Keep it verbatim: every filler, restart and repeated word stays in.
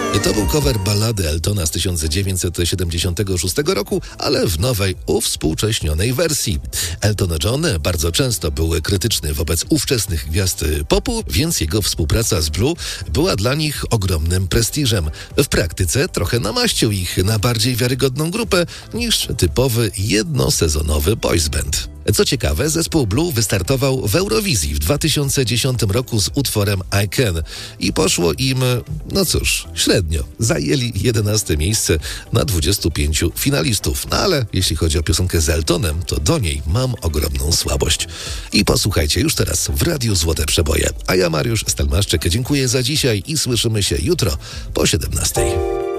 To był cover ballady Eltona z tysiąc dziewięćset siedemdziesiątego szóstego roku, ale w nowej, uwspółcześnionej wersji. Elton John bardzo często był krytyczny wobec ówczesnych gwiazd popu, więc jego współpraca z Blue była dla nich ogromnym prestiżem. W praktyce trochę namaścił ich na bardziej wiarygodną grupę niż typowy jednosezonowy boys band. Co ciekawe, zespół Blue wystartował w Eurowizji w dwa tysiące dziesiątym roku z utworem I Can i poszło im, no cóż, średnio. Zajęli jedenaste miejsce na dwudziestu pięciu finalistów. No ale jeśli chodzi o piosenkę z Eltonem, to do niej mam ogromną słabość. I posłuchajcie już teraz w Radiu Złote Przeboje. A ja, Mariusz Stelmaszczyk, dziękuję za dzisiaj i słyszymy się jutro po siedemnastej.